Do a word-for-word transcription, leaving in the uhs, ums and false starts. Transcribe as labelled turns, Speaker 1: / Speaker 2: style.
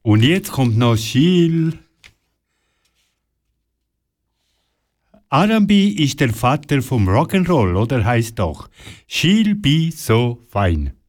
Speaker 1: Und jetzt kommt noch Schiel. R and B ist der Vater vom Rock'n'Roll, oder heißt doch She'll be so fine.